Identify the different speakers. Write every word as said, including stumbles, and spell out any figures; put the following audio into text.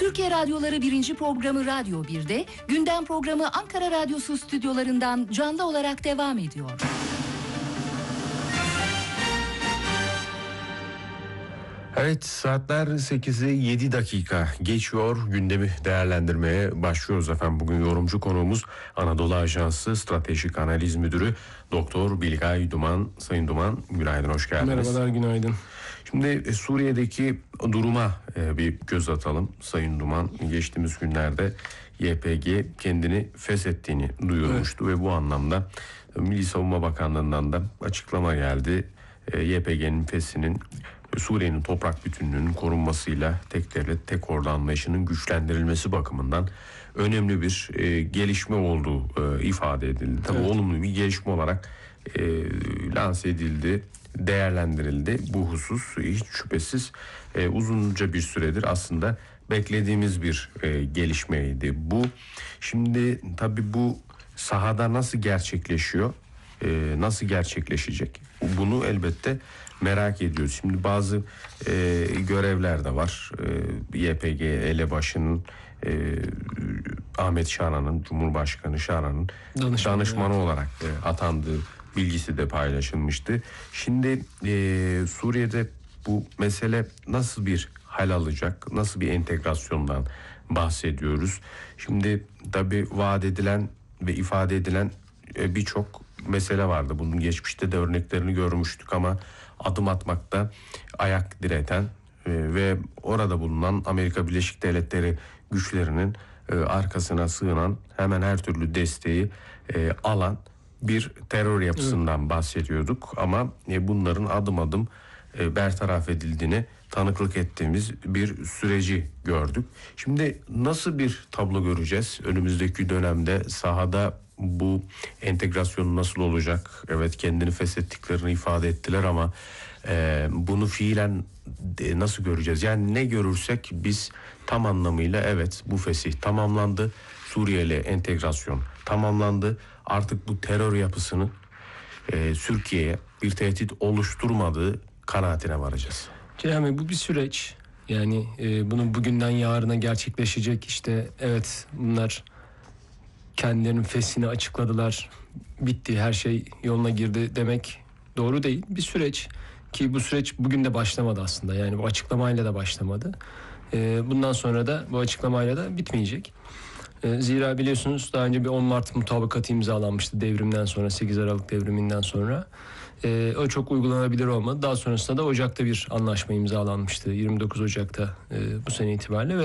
Speaker 1: Türkiye Radyoları birinci programı Radyo bir'de, gündem programı Ankara Radyosu stüdyolarından canlı olarak devam ediyor.
Speaker 2: Evet, saatler sekizi yedi dakika geçiyor. Gündemi değerlendirmeye başlıyoruz efendim. Bugün yorumcu konuğumuz Anadolu Ajansı Stratejik Analiz Müdürü Doktor Bilgay Duman. Sayın Duman, günaydın, hoş geldiniz.
Speaker 3: Merhabalar, günaydın.
Speaker 2: Şimdi Suriye'deki duruma bir göz atalım Sayın Duman. Geçtiğimiz günlerde Y P G kendini feshettiğini duyurmuştu, evet. Ve bu anlamda Milli Savunma Bakanlığı'ndan da açıklama geldi. Y P G'nin feshinin Suriye'nin toprak bütünlüğünün korunmasıyla tek devlet, tek ordu anlayışının güçlendirilmesi bakımından önemli bir e, gelişme olduğu e, ifade edildi. Tabii evet. Olumlu bir gelişme olarak e, lanse edildi, değerlendirildi. Bu husus hiç şüphesiz e, uzunca bir süredir aslında beklediğimiz bir e, gelişmeydi bu. Şimdi tabii bu sahada nasıl gerçekleşiyor, e, nasıl gerçekleşecek? Bunu elbette merak ediyoruz. Şimdi bazı e, görevler de var. E, Y P G elebaşının e, Ahmet Şaran'ın, Cumhurbaşkanı Şaran'ın Danışman, danışmanı evet. olarak e, atandığı bilgisi de paylaşılmıştı. Şimdi e, Suriye'de bu mesele nasıl bir hal alacak? Nasıl bir entegrasyondan bahsediyoruz? Şimdi tabii vaat edilen ve ifade edilen e, birçok mesele vardı. Bunun geçmişte de örneklerini görmüştük ama adım atmakta ayak direten e, ve orada bulunan Amerika Birleşik Devletleri güçlerinin e, arkasına sığınan, hemen her türlü desteği e, alan bir terör yapısından evet. bahsediyorduk. Ama e, bunların adım adım e, bertaraf edildiğini tanıklık ettiğimiz bir süreci gördük. Şimdi nasıl bir tablo göreceğiz önümüzdeki dönemde sahada? Bu entegrasyon nasıl olacak? Evet, kendini feshettiklerini ifade ettiler ama e, bunu fiilen e, nasıl göreceğiz? Yani ne görürsek biz tam anlamıyla evet, bu fesih tamamlandı. Suriye ile entegrasyon tamamlandı. Artık bu terör yapısının e, Türkiye'ye bir tehdit oluşturmadığı kanaatine varacağız.
Speaker 3: Ceyhan Bey, bu bir süreç. Yani e, bunun bugünden yarına gerçekleşecek, işte evet bunlar kendilerinin feshini açıkladılar, bitti, her şey yoluna girdi demek doğru değil. Bir süreç ki bu süreç bugün de başlamadı aslında. Yani bu açıklamayla da başlamadı. Ee, bundan sonra da bu açıklamayla da bitmeyecek. Ee, zira biliyorsunuz daha önce bir on Mart mutabakatı imzalanmıştı devrimden sonra, sekiz Aralık devriminden sonra. Ee, o çok uygulanabilir olmadı. Daha sonrasında da Ocak'ta bir anlaşma imzalanmıştı, yirmi dokuz Ocak'ta e, bu sene itibariyle ve